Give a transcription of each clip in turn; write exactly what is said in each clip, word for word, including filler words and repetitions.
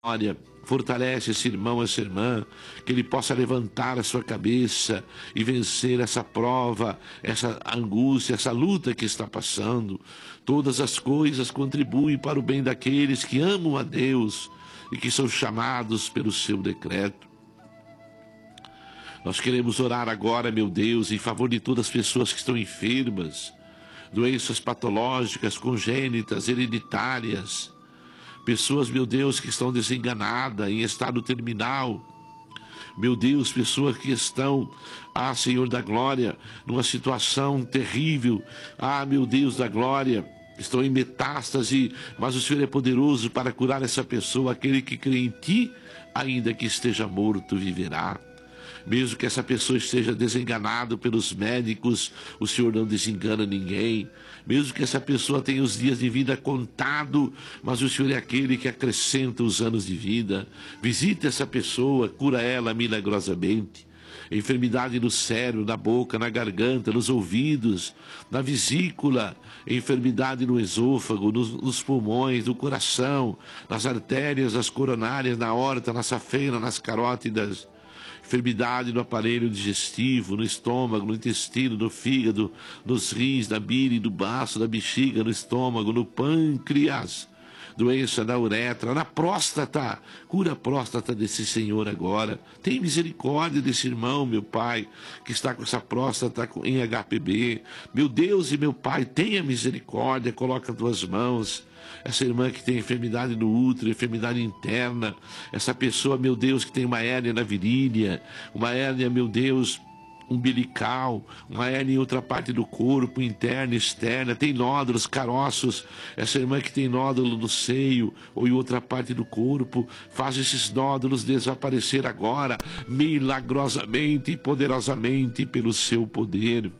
Glória, fortalece esse irmão, essa irmã, que ele possa levantar a sua cabeça e vencer essa prova, essa angústia, essa luta que está passando. Todas as coisas contribuem para o bem daqueles que amam a Deus e que são chamados pelo seu decreto. Nós queremos orar agora, meu Deus, em favor de todas as pessoas que estão enfermas, doenças patológicas, congênitas, hereditárias, pessoas, meu Deus, que estão desenganadas, em estado terminal. Meu Deus, pessoas que estão, ah, Senhor da glória, numa situação terrível. Ah, meu Deus da glória, estão em metástase, mas o Senhor é poderoso para curar essa pessoa. Aquele que crê em Ti, ainda que esteja morto, viverá. Mesmo que essa pessoa esteja desenganada pelos médicos, o Senhor não desengana ninguém. Mesmo que essa pessoa tenha os dias de vida contado, mas o Senhor é aquele que acrescenta os anos de vida. Visita essa pessoa, cura ela milagrosamente. Enfermidade no cérebro, na boca, na garganta, nos ouvidos, na vesícula, enfermidade no esôfago, nos, nos pulmões, no coração, nas artérias, nas coronárias, na aorta, na safena, nas carótidas. Enfermidade no aparelho digestivo, no estômago, no intestino, no fígado, nos rins, na bile, no baço, na bexiga, no estômago, no pâncreas. Doença na uretra, na próstata. Cura a próstata desse senhor agora. Tem misericórdia desse irmão, meu Pai, que está com essa próstata em H P V. Meu Deus e meu Pai, tenha misericórdia, coloca as tuas mãos. Essa irmã que tem enfermidade no útero, enfermidade interna. Essa pessoa, meu Deus, que tem uma hérnia na virilha, uma hérnia, meu Deus, umbilical, uma hérnia em outra parte do corpo, interna, externa, tem nódulos, caroços. Essa irmã que tem nódulo no seio ou em outra parte do corpo, faz esses nódulos desaparecer agora, milagrosamente e poderosamente pelo seu poder.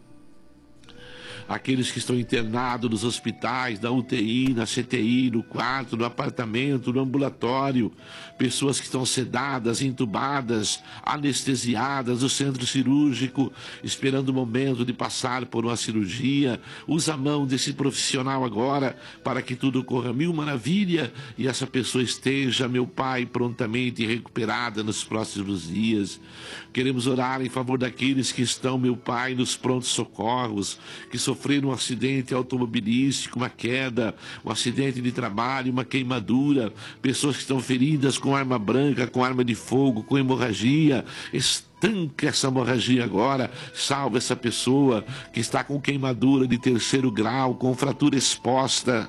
Aqueles que estão internados nos hospitais, na U T I, na C T I, no quarto, no apartamento, no ambulatório, pessoas que estão sedadas, entubadas, anestesiadas no centro cirúrgico, esperando o momento de passar por uma cirurgia. Usa a mão desse profissional agora para que tudo corra mil maravilha e essa pessoa esteja, meu Pai, prontamente recuperada nos próximos dias. Queremos orar em favor daqueles que estão, meu Pai, nos prontos socorros, que sofreram um acidente automobilístico, uma queda, um acidente de trabalho, uma queimadura, pessoas que estão feridas com arma branca, com arma de fogo, com hemorragia. Estanca essa hemorragia agora, salva essa pessoa que está com queimadura de terceiro grau, com fratura exposta.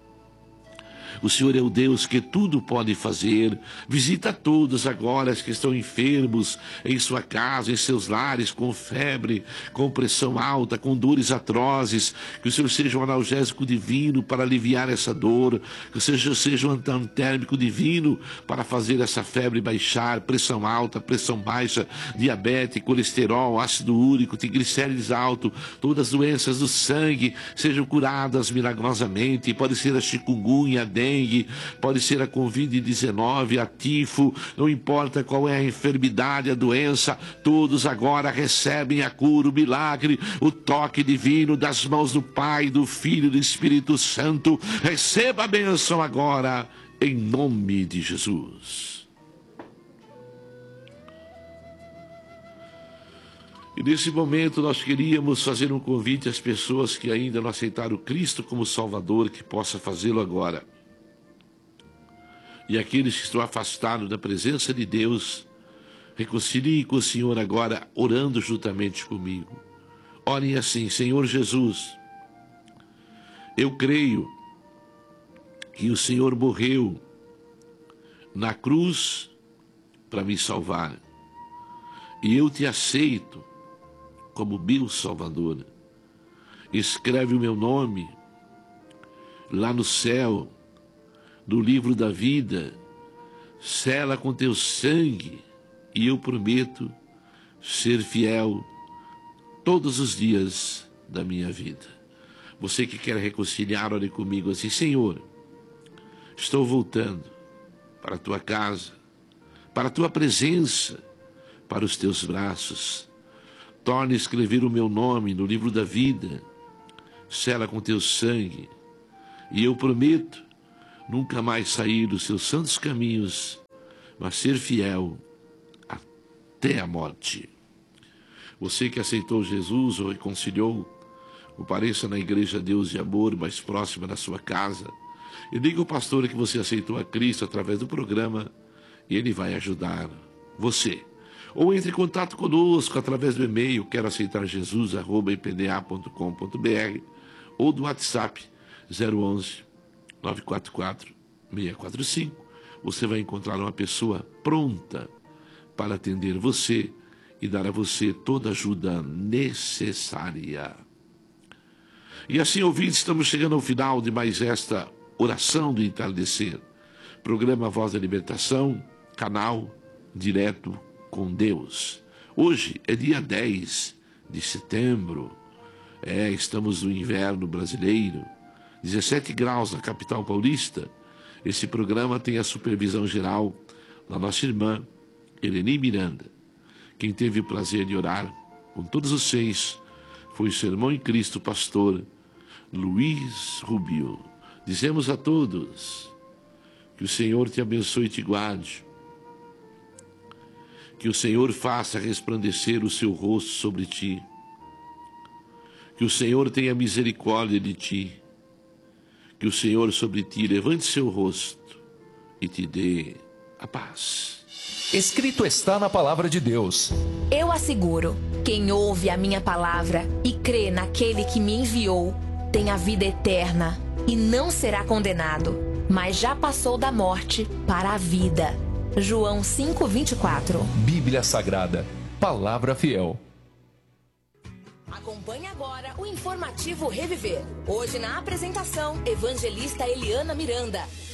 O Senhor é o Deus que tudo pode fazer. Visita todos agora que estão enfermos em sua casa, em seus lares, com febre, com pressão alta, com dores atrozes. Que o Senhor seja um analgésico divino para aliviar essa dor. Que o Senhor seja um antitérmico divino para fazer essa febre baixar, pressão alta, pressão baixa, diabetes, colesterol, ácido úrico, triglicérides alto, todas as doenças do sangue sejam curadas milagrosamente. Pode ser a chikungunya, a dengue, pode ser a covid dezenove, a tifo, não importa qual é a enfermidade, a doença, todos agora recebem a cura, o milagre, o toque divino das mãos do Pai, do Filho e do Espírito Santo. Receba a bênção agora, em nome de Jesus. E nesse momento nós queríamos fazer um convite às pessoas que ainda não aceitaram Cristo como Salvador, que possa fazê-lo agora. E aqueles que estão afastados da presença de Deus, reconciliem com o Senhor agora, orando juntamente comigo. Orem assim: Senhor Jesus, eu creio que o Senhor morreu na cruz para me salvar. E eu te aceito como meu Salvador. Escreve o meu nome lá no céu, do livro da vida, sela com teu sangue, e eu prometo ser fiel todos os dias da minha vida. Você que quer reconciliar, ore comigo assim: Senhor, estou voltando para a tua casa, para a tua presença, para os teus braços. Torne a escrever o meu nome no livro da vida, sela com teu sangue, e eu prometo nunca mais sair dos seus santos caminhos, mas ser fiel até a morte. Você que aceitou Jesus ou reconciliou, compareça na Igreja Deus de Amor mais próxima da sua casa e diga ao pastor que você aceitou a Cristo através do programa e ele vai ajudar você. Ou entre em contato conosco através do e-mail quero aceitar Jesus arroba i p d a ponto com ponto b r ou do WhatsApp zero onze, nove quatro quatro, seis quatro cinco. Você vai encontrar uma pessoa pronta para atender você e dar a você toda a ajuda necessária. E assim, ouvintes, estamos chegando ao final de mais esta oração do entardecer. Programa Voz da Libertação, canal Direto com Deus. Hoje é dia dez de setembro. É, estamos no inverno brasileiro. dezessete graus na capital paulista. Esse programa tem a supervisão geral da nossa irmã Eleni Miranda. Quem teve o prazer de orar com todos os seis foi o seu irmão em Cristo, pastor Luiz Rubio. Dizemos a todos que o Senhor te abençoe e te guarde, que o Senhor faça resplandecer o seu rosto sobre ti, que o Senhor tenha misericórdia de ti, que o Senhor sobre ti levante seu rosto e te dê a paz. Escrito está na palavra de Deus. Eu asseguro, quem ouve a minha palavra e crê naquele que me enviou, tem a vida eterna e não será condenado, mas já passou da morte para a vida. João cinco, vinte e quatro. Bíblia Sagrada, palavra fiel. Acompanhe agora o informativo Reviver. Hoje na apresentação, evangelista Eliana Miranda.